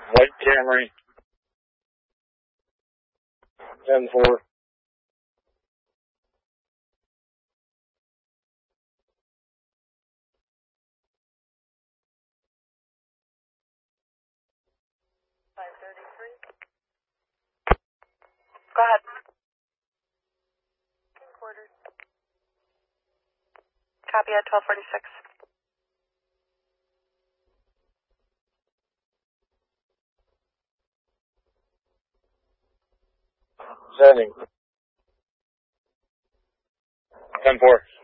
White Camry. 10-4. Go ahead. Copy at 1246. Sending. 10-4.